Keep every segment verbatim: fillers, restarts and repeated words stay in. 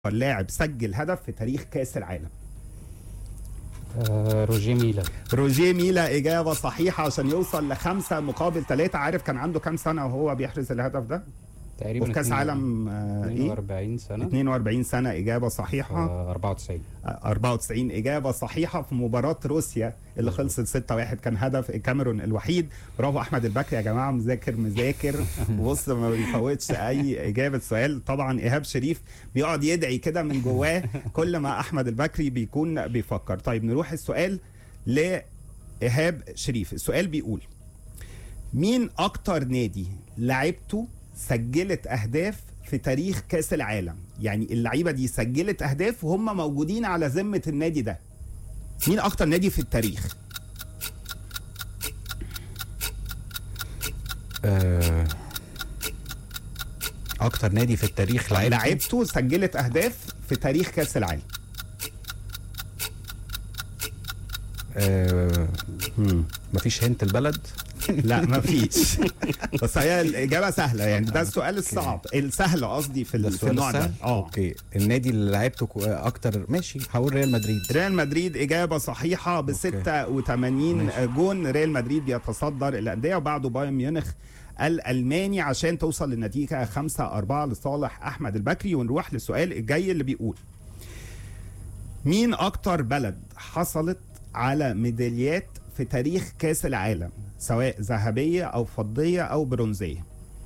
اللاعب سجل هدف في تاريخ كأس العالم؟ آه روجيه ميلا. روجيه ميلا إجابة صحيحة عشان يوصل لخمسة مقابل ثلاثة. عارف كان عنده كام سنة وهو بيحرز الهدف ده؟ تقريبا وفي كأس عالم آه اتنين واربعين سنة. اتنين واربعين سنة إجابة صحيحة. آه أربعة وتسعين أربعة وتسعين إجابة صحيحة. في مباراة روسيا اللي خلصت ستة واحد كان هدف الكاميرون الوحيد. برافو أحمد البكري يا جماعة، مذاكر مذاكر بص ما بيفوتش أي إجابة سؤال. طبعا إيهاب شريف بيقعد يدعي كده من جواه كل ما أحمد البكري بيكون بيفكر. طيب نروح السؤال لإيهاب شريف. السؤال بيقول: مين أكتر نادي لعبته سجلت أهداف في تاريخ كأس العالم؟ يعني اللعيبة دي سجلت أهداف وهم موجودين على ذمة النادي ده. مين أكتر نادي في التاريخ؟ أه أكتر نادي في التاريخ لعبته لعبته سجلت أهداف في تاريخ كأس العالم. أه مفيش هنت البلد؟ لا مفيش. بس هي الإجابة سهلة، يعني ده السؤال الصعب السهل قصدي في, في النوع ده. اه اوكي. النادي اللي لعبته اكتر ماشي هقول ريال مدريد. ريال مدريد إجابة صحيحة ب ستة وتمانين جون. ريال مدريد بيتصدر الأندية وبعده بايرن ميونخ الألماني عشان توصل للنتيجة خمسة أربعة لصالح أحمد البكري. ونروح للسؤال الجاي اللي بيقول: مين أكتر بلد حصلت على ميداليات في تاريخ كأس العالم سواء ذهبية أو فضية أو برونزية؟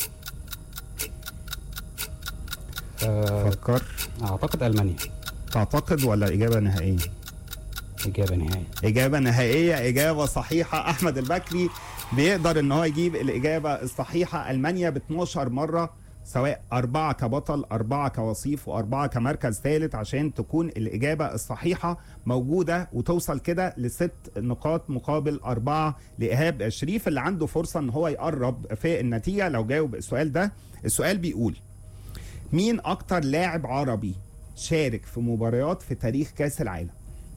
آه فكر. أعتقد ألمانيا. تعتقد ولا إجابة نهائية؟ إجابة نهائية. إجابة نهائية. إجابة صحيحة. أحمد البكري بيقدر إن هو يجيب الإجابة الصحيحة. ألمانيا ب اتناشر مرة، سواء أربعة كبطل أربعة كوصيف وأربعة كمركز ثالث، عشان تكون الإجابة الصحيحة موجودة وتوصل كده لست نقاط مقابل أربعة لإيهاب شريف اللي عنده فرصة إن هو يقرب في النتيجة لو جاوب السؤال ده. السؤال بيقول: مين أكتر لاعب عربي شارك في مباريات في تاريخ كأس العالم؟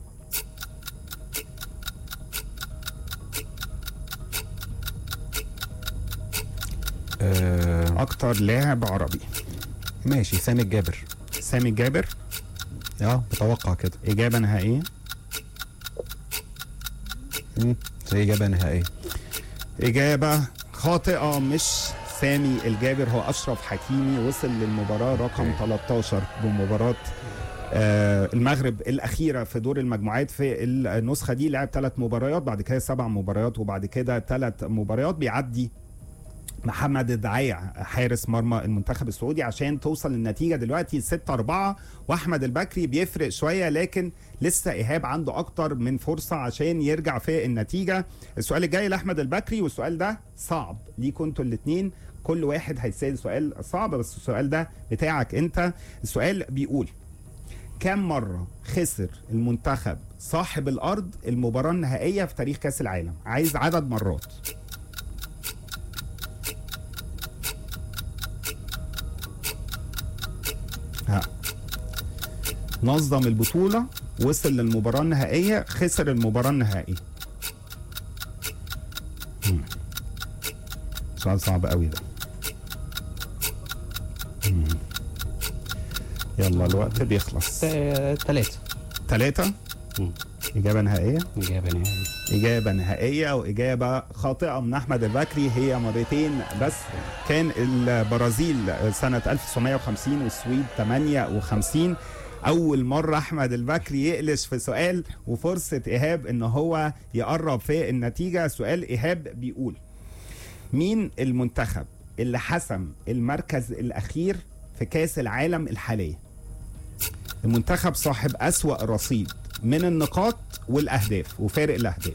أكتر لاعب عربي. ماشي سامي الجابر. سامي الجابر. اه بتوقع كده. إجابة نهائية. امم زي إجابة نهائية. إجابة خاطئة، مش سامي الجابر، هو أشرف حكيمي. وصل للمباراة رقم تلتاشر بمباراة آه المغرب الأخيرة في دور المجموعات. في النسخة دي لعب ثلاث مباريات، بعد كده سبع مباريات، وبعد كده ثلاث مباريات. بيعدي محمد الدعيع حارس مرمى المنتخب السعودي عشان توصل للنتيجة دلوقتي ستة أربعة. وأحمد البكري بيفرق شوية، لكن لسه إيهاب عنده أكتر من فرصة عشان يرجع في النتيجة. السؤال الجاي لأحمد البكري، والسؤال ده صعب ليكوا انتوا الاتنين، كل واحد هيسأل سؤال صعب، بس السؤال ده بتاعك انت. السؤال بيقول: كم مرة خسر المنتخب صاحب الأرض المباراة النهائية في تاريخ كأس العالم؟ عايز عدد مرات. ها. نظم البطولة، وصل للمباراة النهائية، خسر المباراة النهائية. مم. سؤال صعب قوي ده. مم. يلا الوقت بيخلص. ثلاثة. ثلاثة. إجابة نهائية. إجابة نهائية. إجابة نهائية وإجابة خاطئة من أحمد البكري. هي مرتين بس. كان البرازيل سنة ألف وتسعمائة وخمسين والسويد ثمانية وخمسين. أول مرة أحمد البكري يقلش في سؤال وفرصة إيهاب إن هو يقرب في النتيجة. سؤال إيهاب بيقول: مين المنتخب اللي حسم المركز الأخير في كأس العالم الحالية؟ المنتخب صاحب أسوأ رصيد من النقاط والأهداف وفارق الأهداف.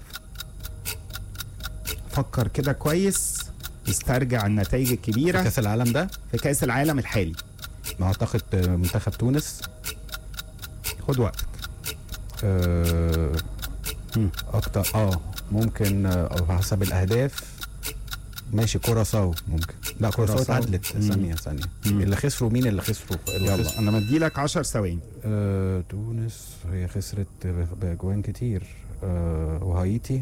فكر كده كويس، استرجع النتائج الكبيرة في كأس العالم ده. في كأس العالم الحالي. ما أعتقد منتخب تونس. خد وقتك. أه أكتر اه ممكن أو حسب الأهداف. ماشي كوراصاو ممكن. لا كوراصاو اتعادلت. ثانية ثانية. اللي خسروا مين اللي خسروا؟ اللي يلا خسروا. أنا مديلك عشر ثواني. أه تونس هي خسرت بأجوان كتير. أه وهايتي.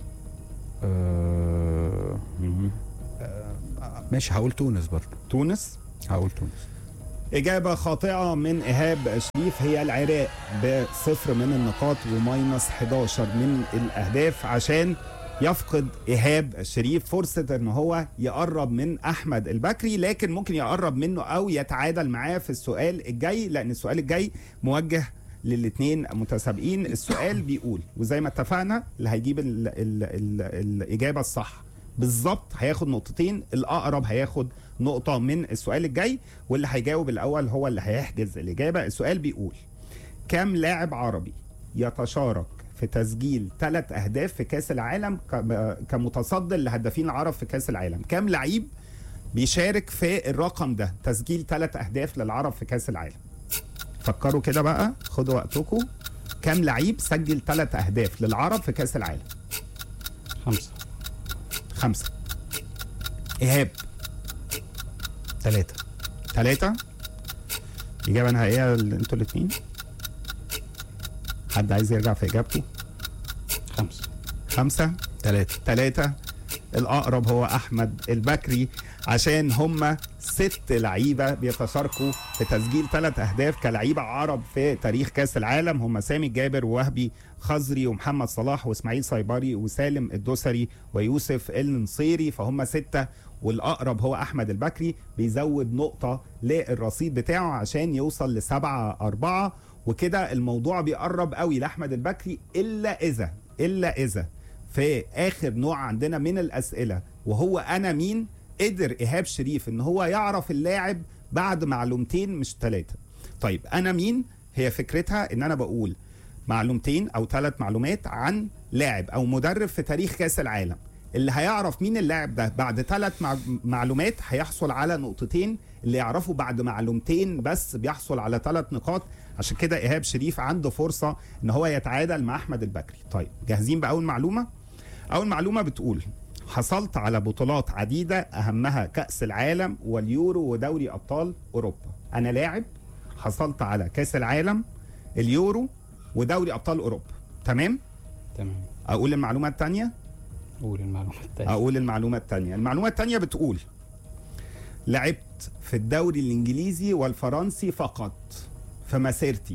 أه أه ماشي هقول تونس برضه. تونس. هقول تونس. إجابة خاطئة من إيهاب شريف، هي العراق بصفر من النقاط وماينس حداشر من الأهداف، عشان يفقد إيهاب شريف فرصة إن هو يقرب من أحمد البكري، لكن ممكن يقرب منه أو يتعادل معاه في السؤال الجاي، لأن السؤال الجاي موجه للاثنين متسابقين. السؤال بيقول، وزي ما اتفقنا اللي هيجيب ال ال ال الإجابة الصح بالظبط هياخد نقطتين، الأقرب هياخد نقطة من السؤال الجاي، واللي هيجاوب الأول هو اللي هيحجز الإجابة. السؤال بيقول، كم لاعب عربي يتشارك في تسجيل ثلاث أهداف في كأس العالم كمتصدر لهدافين العرب في كأس العالم؟ كم لعيب بيشارك في الرقم ده، تسجيل ثلاث أهداف للعرب في كأس العالم؟ فكروا كده بقى، خدوا وقتكم. كم لعيب سجل ثلاث أهداف للعرب في كأس العالم؟ خمسة. خمسة. إيهاب؟ ثلاثة. ثلاثة؟ إجابة نهائية انتوا الاثنين؟ حد عايز يرجع في إجابته؟ خمسة. خمسة؟ ثلاثة. ثلاثة. الأقرب هو أحمد البكري، عشان هم ست لعيبة بيتشاركوا في تسجيل ثلاث أهداف كلعيبة عرب في تاريخ كأس العالم، هم سامي الجابر ووهبي خزري ومحمد صلاح وإسماعيل صيبري وسالم الدوسري ويوسف النصيري، فهم ستة، والأقرب هو أحمد البكري، بيزود نقطة للرصيد بتاعه عشان يوصل لسبعة أربعة، وكده الموضوع بيقرب قوي لأحمد البكري، إلا إذا إلا إذا في آخر نوع عندنا من الأسئلة وهو أنا مين، قدر إيهاب شريف إن هو يعرف اللاعب بعد معلومتين مش ثلاثة. طيب أنا مين؟ هي فكرتها إن أنا بقول معلومتين أو ثلاث معلومات عن لاعب أو مدرب في تاريخ كأس العالم، اللي هيعرف مين اللاعب ده بعد ثلاث معلومات هيحصل على نقطتين، اللي يعرفه بعد معلومتين بس بيحصل على ثلاث نقاط. عشان كده إيهاب شريف عنده فرصة إن هو يتعادل مع أحمد البكري. طيب جاهزين بأول معلومة؟ أول معلومة بتقول، حصلت على بطولات عديدة أهمها كأس العالم واليورو ودوري أبطال أوروبا. أنا لاعب حصلت على كأس العالم، اليورو، ودوري أبطال أوروبا. تمام؟ تمام. أقول المعلومة الثانية؟ قول المعلومة الثانية. أقول المعلومة الثانية. المعلومة الثانية بتقول، لعبت في الدوري الإنجليزي والفرنسي فقط في مسيرتي.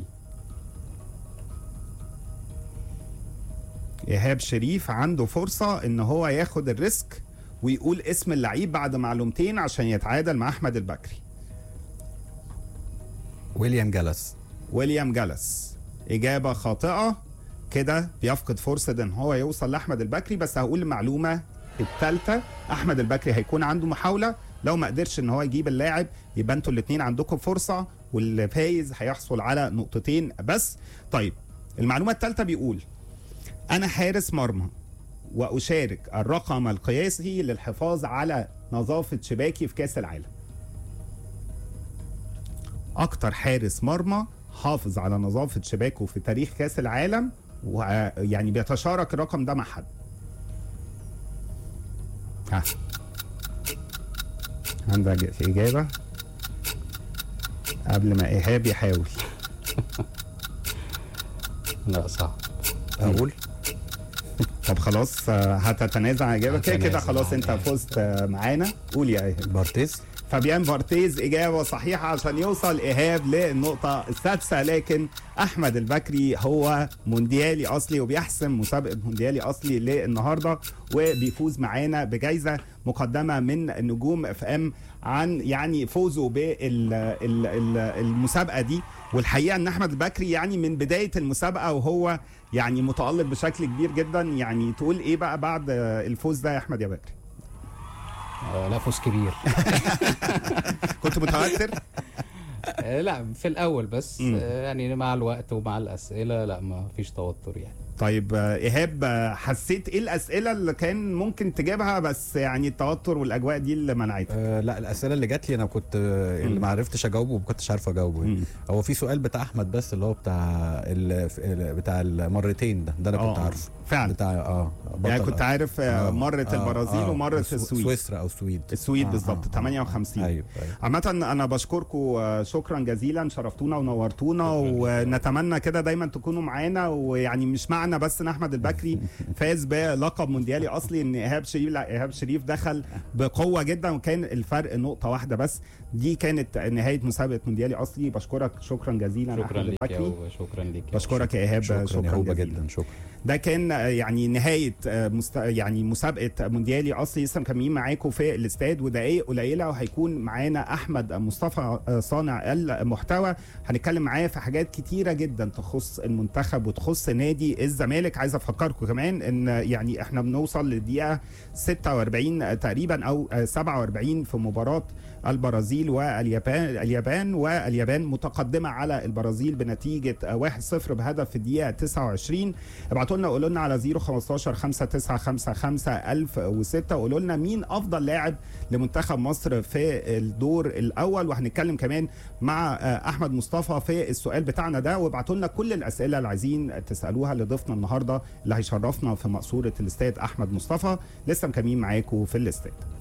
إيهاب شريف عنده فرصة إن هو ياخد الريسك ويقول اسم اللعيب بعد معلومتين عشان يتعادل مع أحمد البكري. ويليام جالس. ويليام جالس. إجابة خاطئة، كده بيفقد فرصة إن هو يوصل لأحمد البكري. بس هقول المعلومة الثالثة، أحمد البكري هيكون عنده محاولة، لو ما قدرش إن هو يجيب اللاعب يبقى انتوا الاثنين عندكم فرصة، والفايز هيحصل على نقطتين بس. طيب المعلومة الثالثة بيقول، أنا حارس مرمى وأشارك الرقم القياسي للحفاظ على نظافة شباكي في كأس العالم. أكتر حارس مرمى حافظ على نظافة شباكه في تاريخ كأس العالم، ويعني بيتشارك الرقم ده مع حد. ها عندك إجابة قبل ما إيهاب يحاول؟ لا صعب. أقول طب خلاص هتتنازع عن إجابة كده كده، خلاص أنت يعني. فزت معانا. قول يا إيهاب. بارتيز. فابيان بارتيز. إجابة صحيحة عشان يوصل إيهاب للنقطة السادسة. لكن أحمد البكري هو مونديالي أصلي وبيحسم مسابقة مونديالي أصلي للنهاردة، وبيفوز معانا بجائزة مقدمة من نجوم اف ام عن يعني فوزه بالمسابقة دي. والحقيقة ان احمد البكري يعني من بداية المسابقة وهو يعني متألق بشكل كبير جدا. يعني تقول ايه بقى بعد الفوز ده يا احمد يا بكري؟ آه لا، فوز كبير. كنت متوتر؟ آه لا في الاول بس آه يعني مع الوقت ومع الاسئله لا ما فيش توتر يعني. طيب ايهاب، حسيت ايه الاسئله اللي كان ممكن تجيبها بس يعني التوتر والاجواء دي اللي منعتك؟ أه لا الاسئله اللي جات لي انا كنت آه اللي ما عرفتش اجاوبه وما كنتش عارف اجاوبه يعني. هو في سؤال بتاع احمد بس اللي هو بتاع ال بتاع المرتين ده ده انا كنت عارفه فعلا بتاع اه يعني كنت عارف آه مره آه البرازيل آه ومره السويد. سويسرا او السويد السويد آه بالظبط. آه ثمانية وخمسين. ايوه عامه انا بشكركم شكرا شكرا جزيلا، شرفتونا ونورتونا، ونتمنى كده دايما تكونوا معانا. ويعني مش معنى بس ان احمد البكري فاز بلقب مونديالي اصلي ان ايهاب شريف، لا ايهاب شريف دخل بقوه جدا وكان الفرق نقطه واحده بس. دي كانت نهايه مسابقه مونديالي اصلي. بشكرك شكرا جزيلا شكرا احمد لك البكري. شكرا لك. بشكرك يا ايهاب، شكرا, شكرا, شكرا جزيلا جدا. شكرا. ده كان يعني نهايه مست... يعني مسابقه مونديالي اصلي. لسه مكملين معاكم في الاستاد ودقائق قليله، وهيكون معانا احمد مصطفى صانع المحتوى. هنتكلم معاه في حاجات كتيره جدا تخص المنتخب وتخص نادي الزمالك. عايز افكركم كمان ان يعني احنا بنوصل للدقيقه ستة وأربعين تقريبا او سبعة وأربعين في مباراه البرازيل واليابان. اليابان واليابان متقدمه على البرازيل بنتيجه واحد صفر بهدف في الدقيقه تسعة وعشرين. ابعتوا لنا قولوا لنا على صفر خمستاشر خمسة تسعة خمسة خمسة ألف وستة، قولوا لنا مين افضل لاعب لمنتخب مصر في الدور الاول. وهنتكلم كمان مع احمد مصطفى في السؤال بتاعنا ده. وابعتوا لنا كل الاسئله اللي عايزين تسالوها لضيفنا النهارده اللي هيشرفنا في مقصوره الاستاد احمد مصطفى. لسه مكملين معاكم في الاستاد.